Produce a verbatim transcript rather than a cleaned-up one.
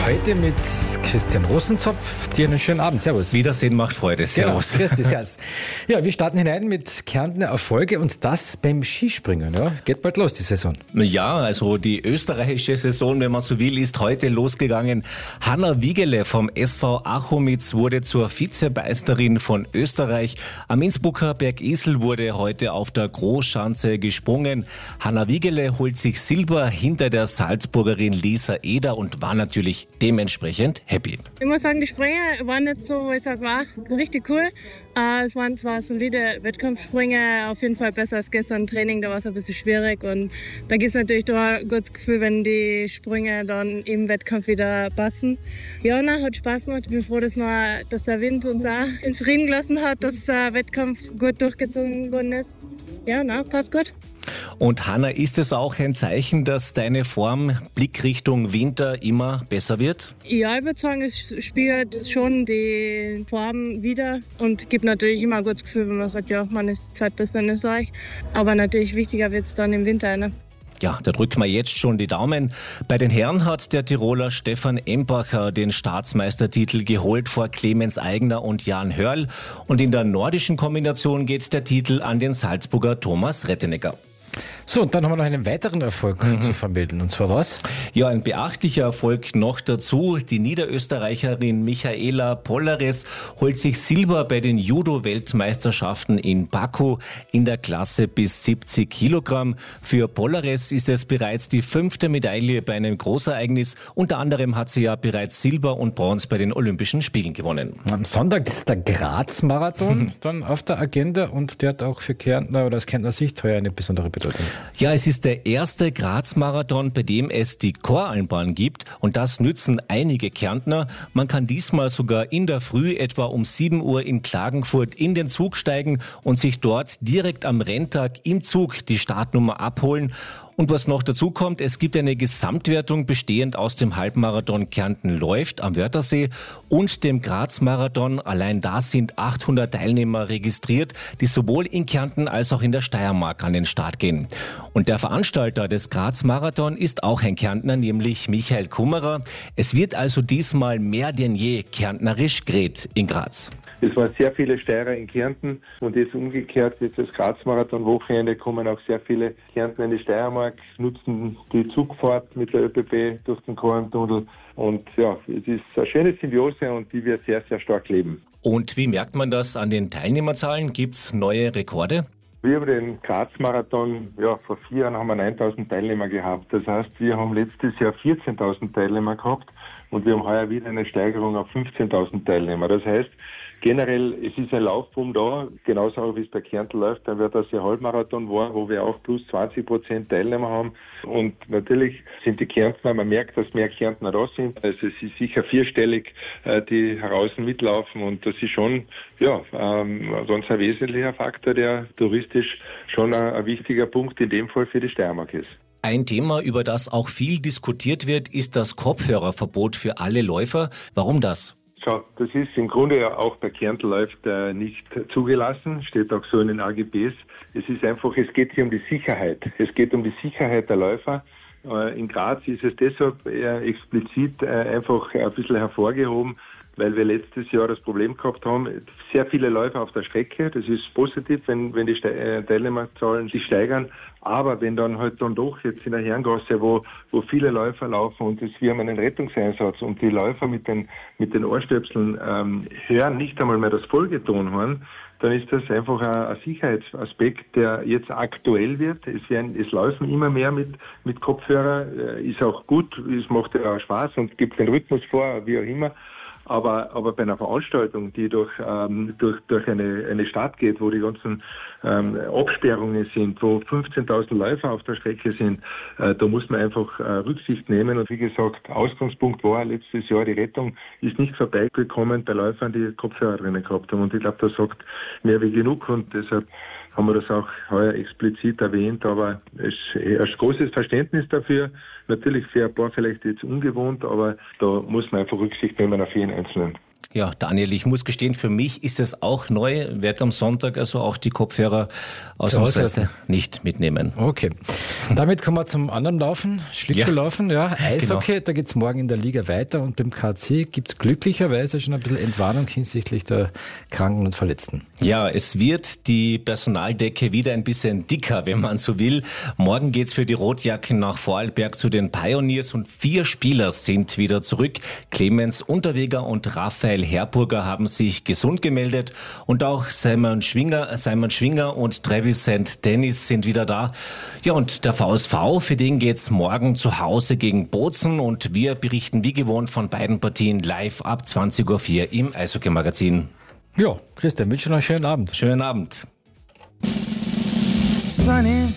Heute mit Christian Rosenzopf. Dir einen schönen Abend. Servus. Wiedersehen macht Freude. Servus. Genau, Christi, servus. Ja, wir starten hinein mit Kärntner Erfolge und das beim Skispringen. Ja, geht bald los, die Saison. Ja, also die österreichische Saison, wenn man so will, ist heute losgegangen. Hanna Wiegele vom S V Achomitz wurde zur Vizemeisterin von Österreich. Am Innsbrucker Bergisel wurde heute auf der Großschanze gesprungen. Hanna Wiegele holt sich Silber hinter der Salzburgerin Lisa Eder und war natürlich dementsprechend happy. Ich muss sagen, die Sprünge waren nicht so, wo ich sage, war richtig cool. Äh, es waren zwar solide Wettkampfsprünge, auf jeden Fall besser als gestern im Training, da war es ein bisschen schwierig. Und da gibt es natürlich doch ein gutes Gefühl, wenn die Sprünge dann im Wettkampf wieder passen. Ja, na, hat Spaß gemacht. Ich bin froh, dass, man, dass der Wind uns auch in Frieden gelassen hat, dass der Wettkampf gut durchgezogen worden ist. Ja, na, passt gut. Und Hanna, ist es auch ein Zeichen, dass deine Form Blickrichtung Winter immer besser wird? Ja, ich würde sagen, es spiegelt schon die Form wieder und gibt natürlich immer ein gutes Gefühl, wenn man sagt, ja, man ist Zweitbester in Österreich. Aber natürlich wichtiger wird es dann im Winter. Ne? Ja, da drücken wir jetzt schon die Daumen. Bei den Herren hat der Tiroler Stefan Embacher den Staatsmeistertitel geholt vor Clemens Eigner und Jan Hörl. Und in der nordischen Kombination geht der Titel an den Salzburger Thomas Rettenecker. So, und dann haben wir noch einen weiteren Erfolg mhm. zu vermelden. Und zwar was? Ja, ein beachtlicher Erfolg noch dazu. Die Niederösterreicherin Michaela Pollares holt sich Silber bei den Judo-Weltmeisterschaften in Baku in der Klasse bis siebzig Kilogramm. Für Pollares ist es bereits die fünfte Medaille bei einem Großereignis. Unter anderem hat sie ja bereits Silber und Bronze bei den Olympischen Spielen gewonnen. Am Sonntag ist der Graz-Marathon mhm. dann auf der Agenda und der hat auch für Kärntner oder aus Kärntner Sicht heuer eine besondere Bedeutung. Ja, es ist der erste Graz-Marathon, bei dem es die Choralmbahn gibt und das nützen einige Kärntner. Man kann diesmal sogar in der Früh etwa um sieben Uhr in Klagenfurt in den Zug steigen und sich dort direkt am Renntag im Zug die Startnummer abholen. Und was noch dazu kommt, es gibt eine Gesamtwertung bestehend aus dem Halbmarathon Kärnten läuft am Wörthersee und dem Graz-Marathon. Allein da sind achthundert Teilnehmer registriert, die sowohl in Kärnten als auch in der Steiermark an den Start gehen. Und der Veranstalter des Graz-Marathon ist auch ein Kärntner, nämlich Michael Kummerer. Es wird also diesmal mehr denn je kärntnerisch geredet in Graz. Es waren sehr viele Steirer in Kärnten und jetzt umgekehrt, jetzt das Graz-Marathon-Wochenende kommen auch sehr viele Kärntner in die Steiermark, nutzen die Zugfahrt mit der ÖBB durch den Korntunnel und ja, es ist eine schöne Symbiose und die wir sehr, sehr stark leben. Und wie merkt man das an den Teilnehmerzahlen? Gibt es neue Rekorde? Wir haben den Graz-Marathon, ja, vor vier Jahren haben wir neuntausend Teilnehmer gehabt. Das heißt, wir haben letztes Jahr vierzehntausend Teilnehmer gehabt und wir haben heuer wieder eine Steigerung auf fünfzehntausend Teilnehmer. Das heißt, generell, es ist ein Laufboom da, genauso auch wie es bei Kärnten läuft, dann wird das ja Halbmarathon war, wo wir auch plus zwanzig Prozent Teilnehmer haben. Und natürlich sind die Kärntner, man merkt, dass mehr Kärntner da sind. Also es ist sicher vierstellig, die heraus mitlaufen und das ist schon, ja, ähm, ganz ein wesentlicher Faktor, der touristisch schon ein, ein wichtiger Punkt in dem Fall für die Steiermark ist. Ein Thema, über das auch viel diskutiert wird, ist das Kopfhörerverbot für alle Läufer. Warum das? Schau, das ist im Grunde ja auch bei Kärnten läuft äh, nicht zugelassen, steht auch so in den A G Bs. Es ist einfach, es geht hier um die Sicherheit. Es geht um die Sicherheit der Läufer. Äh, in Graz ist es deshalb eher explizit äh, einfach ein bisschen hervorgehoben, weil wir letztes Jahr das Problem gehabt haben, sehr viele Läufer auf der Strecke. Das ist positiv, wenn, wenn die Ste- Teilnehmerzahlen sich steigern. Aber wenn dann halt dann doch jetzt in der Herrengasse, wo, wo viele Läufer laufen und das, wir haben einen Rettungseinsatz und die Läufer mit den, mit den Ohrstöpseln ähm, hören nicht einmal mehr das Folgetonhorn, dann ist das einfach ein, ein Sicherheitsaspekt, der jetzt aktuell wird. Es werden, es laufen immer mehr mit, mit Kopfhörer, äh, ist auch gut, es macht ja auch Spaß und gibt den Rhythmus vor, wie auch immer. Aber, aber bei einer Veranstaltung, die durch, ähm, durch, durch eine, eine Stadt geht, wo die ganzen ähm, Absperrungen sind, wo fünfzehntausend Läufer auf der Strecke sind, äh, da muss man einfach äh, Rücksicht nehmen. Und wie gesagt, Ausgangspunkt war letztes Jahr, die Rettung ist nicht vorbeigekommen bei Läufern, die Kopfhörer drinnen gehabt haben. Und ich glaube, das sagt mehr wie genug und deshalb haben wir das auch heuer explizit erwähnt, aber es ist großes Verständnis dafür. Natürlich für ein paar vielleicht jetzt ungewohnt, aber da muss man einfach Rücksicht nehmen auf jeden Einzelnen. Ja, Daniel, ich muss gestehen, für mich ist es auch neu. Werde am Sonntag also auch die Kopfhörer ausnahmsweise nicht mitnehmen. Okay. Damit kommen wir zum anderen Laufen, Schlittschuhlaufen. Ja, ja. Eishockey, genau. Da geht es morgen in der Liga weiter und beim K C gibt es glücklicherweise schon ein bisschen Entwarnung hinsichtlich der Kranken und Verletzten. Ja, es wird die Personaldecke wieder ein bisschen dicker, wenn man so will. Morgen geht's für die Rotjacken nach Vorarlberg zu den Pioneers und vier Spieler sind wieder zurück. Clemens Unterweger und Raphael Herburger haben sich gesund gemeldet und auch Simon Schwinger, Simon Schwinger und Travis Sankt Dennis sind wieder da. Ja, und der V S V, für den geht's morgen zu Hause gegen Bozen und wir berichten wie gewohnt von beiden Partien live ab zwanzig Uhr vier im Eishockey-Magazin. Ja, Christian, wünsche noch einen schönen Abend. Schönen Abend. Sunny.